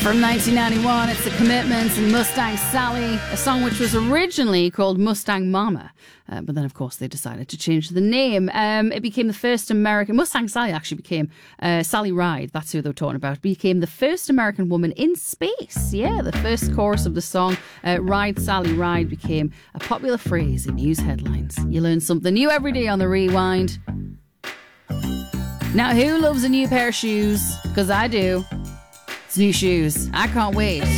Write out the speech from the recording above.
From 1991, it's The Commitments and Mustang Sally, a song which was originally called Mustang Mama. But then, of course, they decided to change the name. It became the first American... Mustang Sally actually became... Sally Ride, that's who they were talking about, became the first American woman in space. Yeah, the first chorus of the song, Ride Sally Ride, became a popular phrase in news headlines. You learn something new every day on The Rewind. Now, who loves a new pair of shoes? Because I do. It's new shoes. I can't wait.